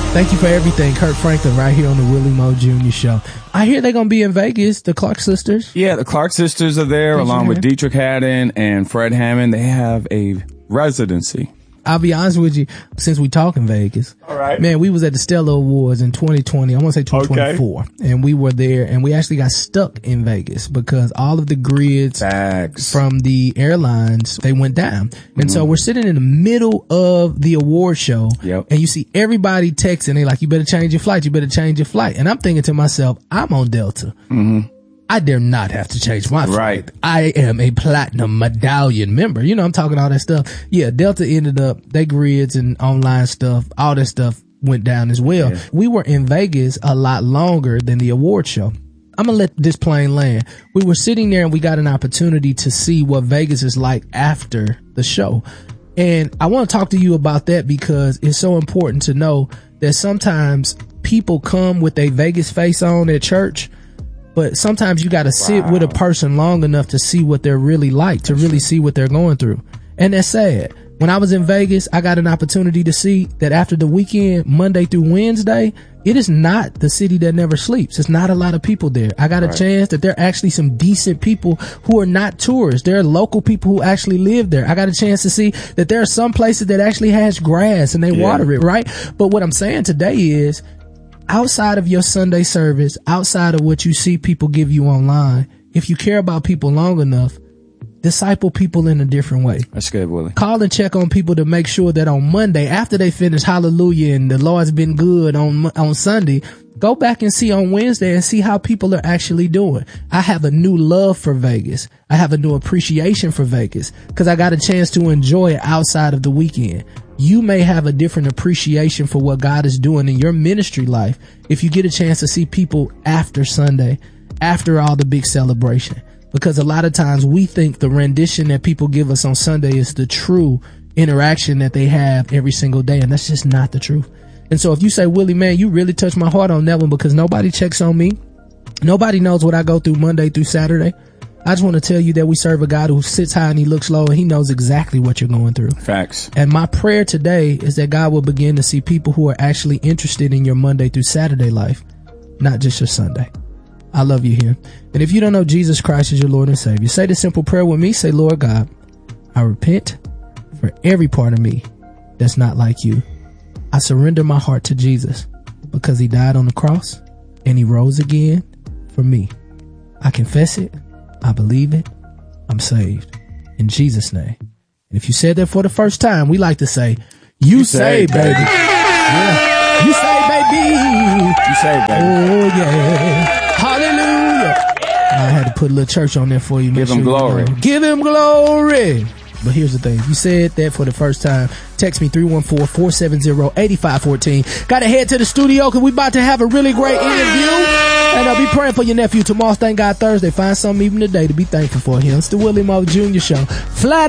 Thank you for everything, Kirk Franklin, right here on the Willie Moe Jr. Show. I hear they're going to be in Vegas, the Clark sisters. Yeah, the Clark sisters are there, along with Dietrich Haddon and Fred Hammond. They have a residency. I'll be honest with you, since we talk in Vegas. All right. Man, we was at the Stellar Awards in 2020. I want to say 2024. Okay. And we were there, and we actually got stuck in Vegas because all of the grids from the airlines, they went down. And so we're sitting in the middle of the award show, and you see everybody texting. They like, you better change your flight. You better change your flight. And I'm thinking to myself, I'm on Delta. I dare not have to change my flight. Right. I am a platinum medallion member. You know, I'm talking all that stuff. Yeah, Delta ended up, they grids and online stuff, all that stuff went down as well. Yeah. We were in Vegas a lot longer than the award show. I'm going to let this plane land. We were sitting there and we got an opportunity to see what Vegas is like after the show. And I want to talk to you about that because it's so important to know that sometimes people come with a Vegas face on at church, but sometimes you got to sit with a person long enough to see what they're really like, to really see what they're going through. And that's sad. When I was in Vegas, I got an opportunity to see that after the weekend, Monday through Wednesday, it is not the city that never sleeps. It's not a lot of people there. I got a chance that there are actually some decent people who are not tourists. There are local people who actually live there. I got a chance to see that there are some places that actually has grass and they water it, right? But what I'm saying today is, outside of your Sunday service, outside of what you see people give you online, if you care about people long enough, disciple people in a different way. That's good, Willie. Call and check on people to make sure that on Monday, after they finish hallelujah and the Lord's been good on Sunday, go back and see on Wednesday and see how people are actually doing. I have a new love for Vegas. I have a new appreciation for Vegas because I got a chance to enjoy it outside of the weekend. You may have a different appreciation for what God is doing in your ministry life if you get a chance to see people after Sunday, after all the big celebration. Because a lot of times we think the rendition that people give us on Sunday is the true interaction that they have every single day, and that's just not the truth. And so if you say, Willie, man, you really touched my heart on that one because nobody checks on me. Nobody knows what I go through Monday through Saturday. I just want to tell you that we serve a God who sits high and he looks low and he knows exactly what you're going through. Facts. And my prayer today is that God will begin to see people who are actually interested in your Monday through Saturday life, not just your Sunday. I love you here. And if you don't know Jesus Christ as your Lord and Savior, say the simple prayer with me. Say, Lord God, I repent for every part of me that's not like you. I surrender my heart to Jesus because he died on the cross and he rose again for me. I confess it. I believe it. I'm saved. In Jesus' name. And if you said that for the first time, we like to say, you saved, baby. Yeah. You saved, baby. You saved, baby. Oh, yeah. Hallelujah. I had to put a little church on there for you. Give him glory. Give him glory. But here's the thing. If you said that for the first time, text me 314-470-8514. Gotta head to the studio because we about to have a really great interview. And I'll be praying for your nephew tomorrow. Thank God Thursday. Find something even today to be thankful for him. It's the Willie Moe Jr. Show. Flat